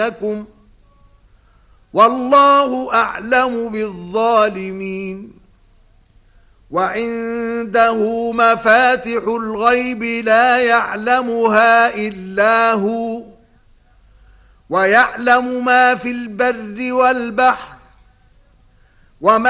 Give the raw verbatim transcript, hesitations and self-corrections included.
لكم والله أعلم بالظالمين. وعنده مفاتح الغيب لا يعلمها إلا هو ويعلم ما في البر والبحر وما